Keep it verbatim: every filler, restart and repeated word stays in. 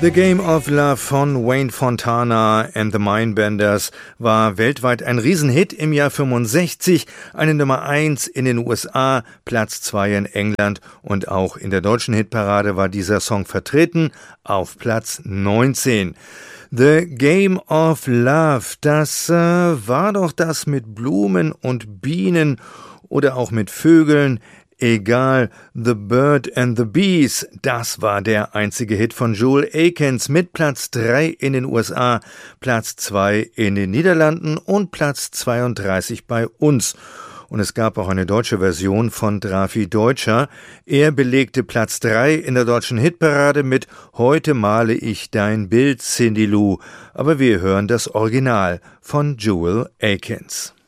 The Game of Love von Wayne Fontana and the Mindbenders war weltweit ein Riesenhit im Jahr fünfundsechzig, eine Nummer eins in den U S A, Platz zwei in England und auch in der deutschen Hitparade war dieser Song vertreten, auf Platz neunzehn. The Game of Love, das äh, war doch das mit Blumen und Bienen oder auch mit Vögeln. Egal, The Bird and the Bees, das war der einzige Hit von Joel Akins mit Platz drei in den U S A, Platz zwei in den Niederlanden und Platz zweiunddreißig bei uns. Und es gab auch eine deutsche Version von Drafi Deutscher. Er belegte Platz drei in der deutschen Hitparade mit Heute male ich dein Bild, Cindy Lou. Aber wir hören das Original von Joel Akins.